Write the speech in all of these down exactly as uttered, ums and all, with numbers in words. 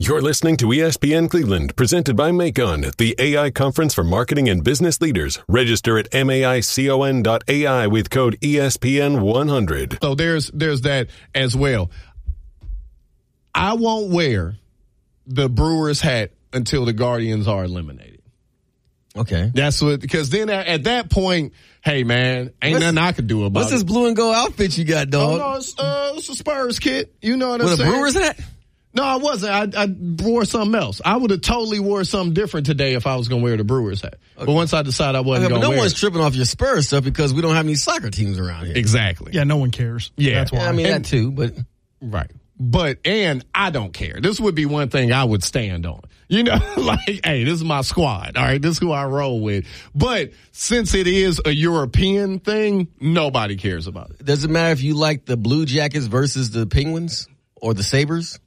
You're listening to E S P N Cleveland, presented by Macon, the A I conference for marketing and business leaders. Register at maicon dot A I with code E S P N one hundred. So there's there's that as well. I won't wear the Brewers hat until the Guardians are eliminated. Okay. That's what, because then at, at that point, hey man, ain't what's, nothing I can do about what's it. What's this blue and gold outfit you got, dog? Oh, no, it's, uh, it's a Spurs kit. You know what I'm With saying? With a Brewers hat? No, I wasn't. I, I wore something else. I would have totally wore something different today if I was going to wear the Brewers hat. Okay. But once I decided I wasn't okay, going to wear it. But no one's it. tripping off your Spurs stuff because we don't have any soccer teams around here. Exactly. Yeah, no one cares. Yeah. That's why. Yeah, I mean, and, that too, but. Right. But, and I don't care. This would be one thing I would stand on. You know, like, hey, this is my squad. All right, this is who I roll with. But since it is a European thing, nobody cares about it. Does it matter if you like the Blue Jackets versus the Penguins or the Sabres?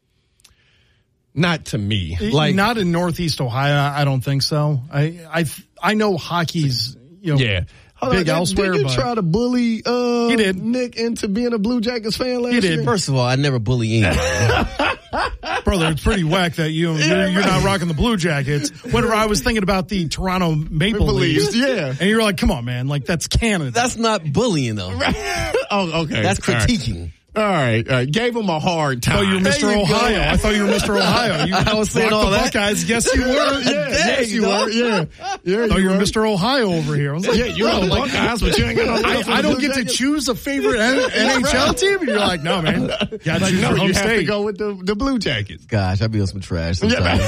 Not to me. Like, not in Northeast Ohio. I don't think so. I I I know hockey's you know yeah. Hold big on, elsewhere. Did you but try to bully uh, he did. Nick into being a Blue Jackets fan last He did. year? First of all, I never bully anyone. Brother, it's pretty whack that you, you're, you're not rocking the Blue Jackets. Whenever I was thinking about the Toronto Maple Leafs, yeah. And you're like, come on, man. Like, that's Canada. That's not bullying, though. Oh, okay. That's critiquing. All right. All right. Gave him a hard time. I thought you were Mister You Ohio. go. I thought you were Mister Ohio. You I was saying rocked all the that. Buckeyes. Yes, you were. Yeah, yes, you were. Yeah. Yeah, I thought you were Mister Ohio over here. I was like, yeah, you're on the bro, Buckeyes, but you ain't got no love for I, the I don't Blue get to Jackets. choose a favorite N H L team. And you're like, no, man. You gotta Like, choose no, your you home have state. to go with the, the Blue Jackets. Gosh, I be on some trash sometimes.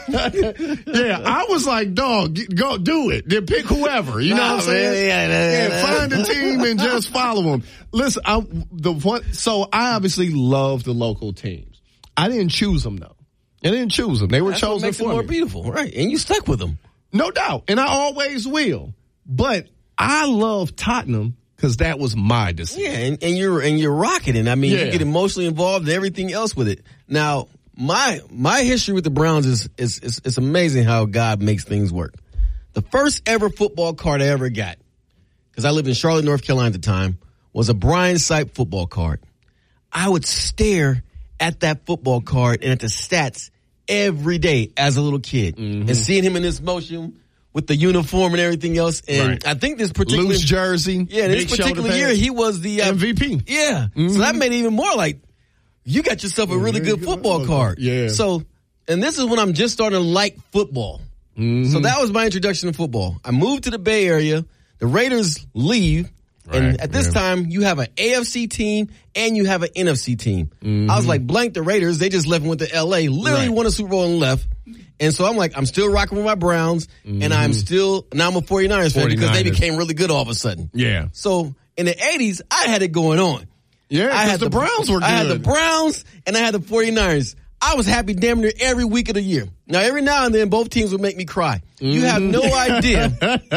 Yeah, I was like, dog, get- go do it. Then pick whoever. You know Nah, what I'm saying? man, yeah, yeah, Yeah, yeah. find a team and just follow them. Listen, I, the one, so I obviously love the local teams. I didn't choose them though. I didn't choose them. They were That's what chosen makes it for more me. beautiful, right? And you stuck with them. No doubt. And I always will. But I love Tottenham because that was my decision. Yeah, and, and you're and you're rocking it. I mean, Yeah. you get emotionally involved and everything else with it. Now, my my history with the Browns is is is it's amazing how God makes things work. The first ever football card I ever got, because I lived in Charlotte, North Carolina at the time, was a Brian Sipe football card. I would stare at that football card and at the stats every day as a little kid, Mm-hmm. and seeing him in this motion with the uniform and everything else. And Right. I think this particular Loose jersey. yeah, this big shoulder particular year pads. he was the uh, M V P. Yeah, so that made it even more like you got yourself a really very good good football football card. card. Yeah. So, and this is when I'm just starting to like football. So that was my introduction to football. I moved to the Bay Area. The Raiders leave. Right, And at this yeah. time, you have an A F C team and you have an N F C team. I was like, blank the Raiders. They just left and went to L A, literally Right. won a Super Bowl and left. And so I'm like, I'm still rocking with my Browns, and I'm still, now I'm a 49ers fan because they 49ers. became really good all of a sudden. Yeah. So in the eighties, I had it going on. Yeah, I had because the Browns were good. I had the Browns and I had the 49ers. I was happy damn near every week of the year. Now, every now and then, both teams would make me cry. You have no idea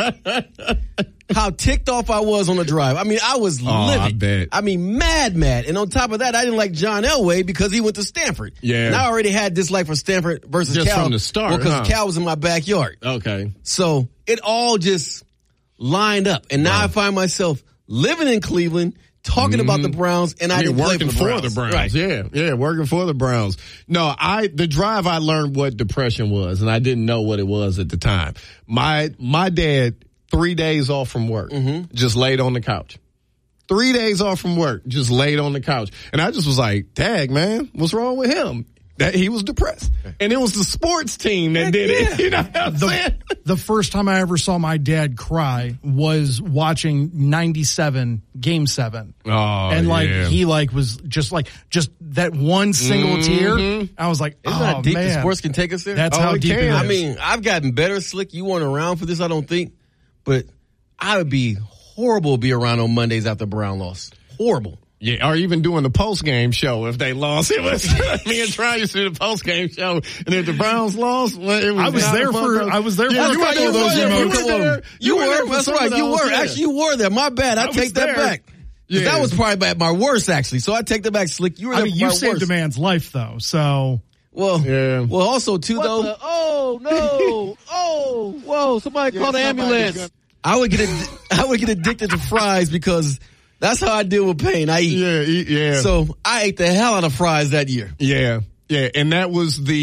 how ticked off I was on the drive. I mean, I was Oh, I livid. bet. I mean, mad, mad. And on top of that, I didn't like John Elway because he went to Stanford. Yeah. And I already had dislike for Stanford versus Just Cal. from the start, Well, because huh? Cal was in my backyard. Okay. So it all just lined up. And now Wow. I find myself living in Cleveland, talking about the Browns, and I Yeah, didn't play working for the Browns. Right. Yeah, yeah, working for the Browns. No, I the drive I learned what depression was, and I didn't know what it was at the time. My my dad, three days off from work, just laid on the couch. Three days off from work, just laid on the couch, and I just was like, "Tag, man, what's wrong with him?" That he was depressed, and it was the sports team that did it. You know what I'm saying? The first time I ever saw my dad cry was watching ninety-seven Game Seven. Oh, and like yeah. he like was just like just that one single tear. I was like, Isn't oh that deep man, that sports can take us there? that's Oh, how it deep it can. is. I mean, I've gotten better, Slick. You weren't around for this, I don't think. But I would be horrible to be around on Mondays after Brown loss. Horrible. Yeah, or even doing the post game show if they lost. It was me and Trey used to do the post game show, and if the Browns lost, well, it was I was not there a fun for- time. I was there for Yeah, a you were couple there of for those it. You remotes. were there. You, there were. for That's some right. of You those, were. yeah. Actually, you were there. My bad. I, was take that there. back. 'Cause Yeah. That was probably at my worst, actually. So I take that back, Slick. You were there I mean, for you my saved worst. a man's life though, so Well, Yeah. well, also too though. The, oh no! Oh, whoa! Somebody call the ambulance. I would get ad- I would get addicted to fries because that's how I deal with pain. I eat. Yeah, yeah. So I ate the hell out of fries that year. Yeah, yeah, and that was the